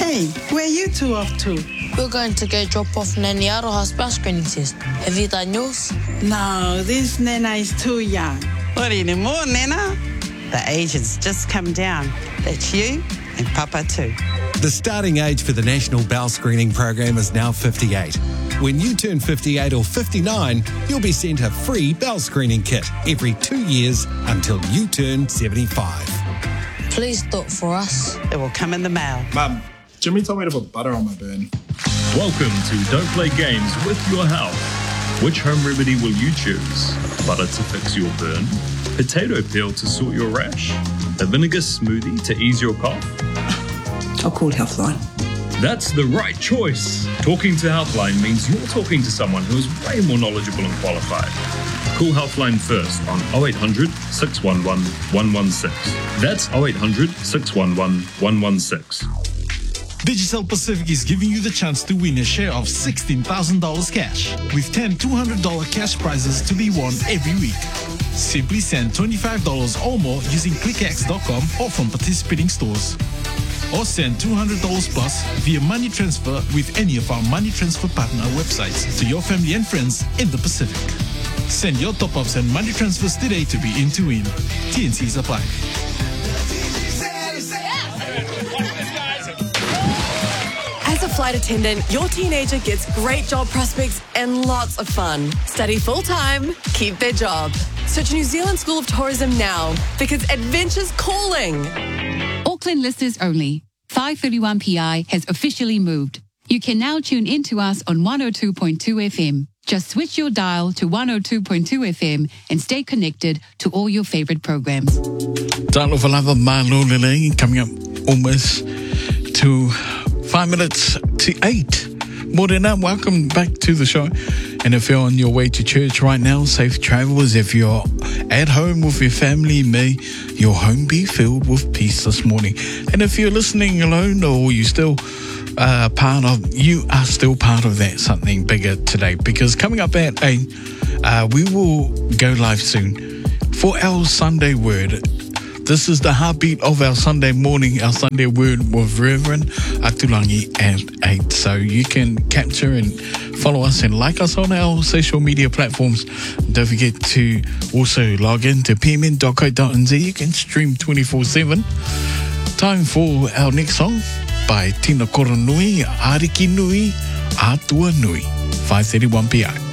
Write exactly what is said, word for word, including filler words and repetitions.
Hey, where you two off to? We're going to go drop off Nanny Aroha's bell screening test. Have you done yours? No, this Nana is too young. What anymore, Nana? The age has just come down. That's you and Papa too. The starting age for the National Bowel Screening Program is now fifty-eight. When you turn fifty-eight or fifty-nine, you'll be sent a free bowel screening kit every two years until you turn seventy-five. Please do it for us. It will come in the mail. Mum, Jimmy told me to put butter on my burn. Welcome to Don't Play Games with Your Health. Which home remedy will you choose? Butter to fix your burn? Potato peel to sort your rash? A vinegar smoothie to ease your cough? I'll call Healthline. That's the right choice. Talking to Healthline means you're talking to someone who is way more knowledgeable and qualified. Call Healthline first on oh eight hundred, six one one, one one six. That's oh eight hundred, six one one, one one six. Digicel Pacific is giving you the chance to win a share of sixteen thousand dollars cash, with ten two hundred dollars cash prizes to be won every week. Simply send twenty-five dollars or more using click x dot com or from participating stores. Or send two hundred dollars plus via money transfer with any of our money transfer partner websites to your family and friends in the Pacific. Send your top-ups and money transfers today to be in to win. T N Cs apply. As a flight attendant, your teenager gets great job prospects and lots of fun. Study full-time, keep their job. Search New Zealand School of Tourism now, because adventure's calling. Auckland listeners only. five thirty-one P I has officially moved. You can now tune in to us on one oh two point two F M. Just switch your dial to one oh two point two F M and stay connected to all your favourite programs. Talo Falava Malolele, coming up almost to five minutes to eight. Morena, welcome back to the show. And if you're on your way to church right now, safe travels. If you're at home with your family, may your home be filled with peace this morning. And if you're listening alone or you still uh, part of, you are still part of that something bigger today. Because coming up at eight, uh, we will go live soon for our Sunday Word. This is the heartbeat of our Sunday morning, our Sunday Word with Reverend Atulangi at eight. So you can capture and follow us and like us on our social media platforms. Don't forget to also log in to p m n dot co dot n z. You can stream twenty-four seven. Time for our next song by Tina Koronui, Ariki Nui, Atua Nui, five thirty-one P I.